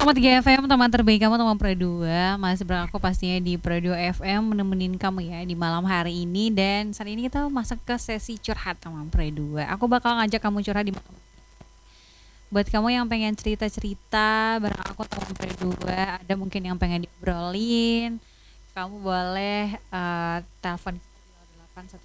Teman 3 FM, teman terbaik kamu, teman Pro 2. Masih berlaku pastinya di Pro 2 FM menemenin kamu ya di malam hari ini. Dan saat ini kita masuk ke sesi curhat teman Pro 2. Aku bakal ngajak kamu curhat di malam. Buat kamu yang pengen cerita-cerita bareng aku teman Pro 2, ada mungkin yang pengen diobrolin, kamu boleh telepon di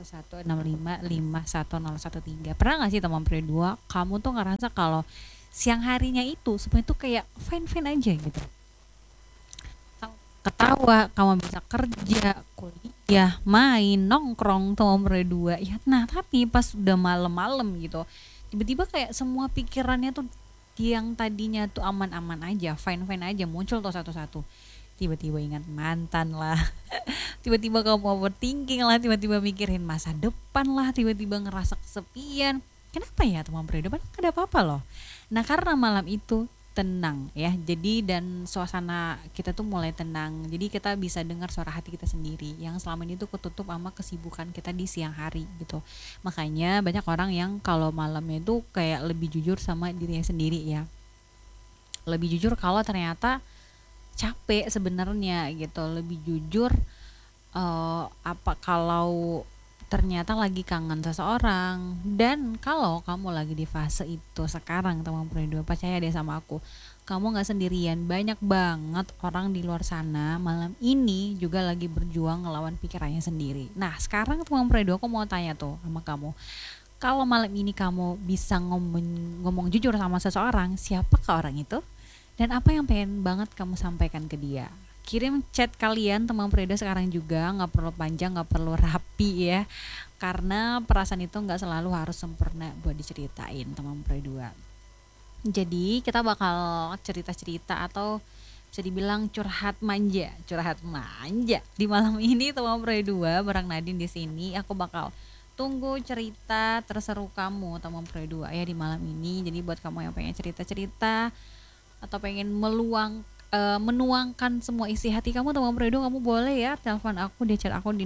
0811655113. Pernah gak sih teman Pro 2, kamu tuh ngerasa kalau siang harinya itu sebenarnya tuh kayak fine-fine aja gitu. Kamu ketawa, kamu bisa kerja, kuliah, main, nongkrong sama berdua. Ya, nah tapi pas udah malam-malam gitu, tiba-tiba kayak semua pikirannya tuh yang tadinya tuh aman-aman aja, fine-fine aja muncul tuh satu-satu. Tiba-tiba ingat mantan lah, tiba-tiba kamu overthinking lah, tiba-tiba mikirin masa depan lah, tiba-tiba ngerasa kesepian. Kenapa ya teman berdua? Padahal gak ada apa-apa loh. Nah karena malam itu tenang ya, jadi dan suasana kita tuh mulai tenang, jadi kita bisa dengar suara hati kita sendiri yang selama ini tuh ketutup sama kesibukan kita di siang hari gitu. Makanya banyak orang yang kalau malamnya itu kayak lebih jujur sama dirinya sendiri ya, lebih jujur kalau ternyata capek sebenarnya gitu, lebih jujur apa kalau ternyata lagi kangen seseorang. Dan kalau kamu lagi di fase itu sekarang teman dua, percaya deh sama aku, kamu nggak sendirian, banyak banget orang di luar sana malam ini juga lagi berjuang ngelawan pikirannya sendiri. Nah sekarang teman dua, aku mau tanya tuh sama kamu, kalau malam ini kamu bisa ngomong jujur sama seseorang, siapakah orang itu dan apa yang pengen banget kamu sampaikan ke dia? Kirim chat kalian teman Preda sekarang juga, nggak perlu panjang, nggak perlu rapi ya, karena perasaan itu nggak selalu harus sempurna buat diceritain teman Preda. Jadi kita bakal cerita-cerita atau bisa dibilang curhat manja di malam ini teman Preda bareng Nadine di sini. Aku bakal tunggu cerita terseru kamu teman Preda ya di malam ini. Jadi buat kamu yang pengen cerita-cerita atau pengen menuangkan semua isi hati kamu teman Fredo, kamu boleh ya telepon aku di chat aku di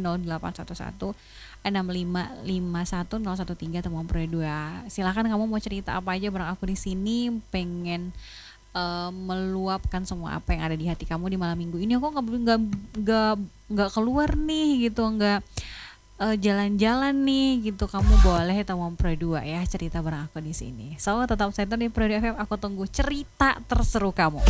0811 65510113 teman Fredo ya. Silakan kamu mau cerita apa aja bareng aku di sini, pengen meluapkan semua apa yang ada di hati kamu di malam minggu ini. Aku nggak keluar nih gitu, nggak jalan-jalan nih gitu, kamu boleh teman Pro 2 ya cerita bareng aku di sini. So tetap center di Pro 2 FM, aku tunggu cerita terseru kamu.